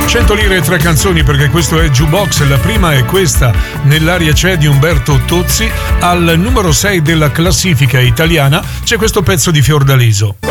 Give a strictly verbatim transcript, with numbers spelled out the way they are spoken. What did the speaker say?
cento lire e tre canzoni, perché questo è Jukebox. La prima è questa, Nell'aria c'è, di Umberto Tozzi. Al numero sei della classifica italiana c'è questo pezzo di Fiordaliso.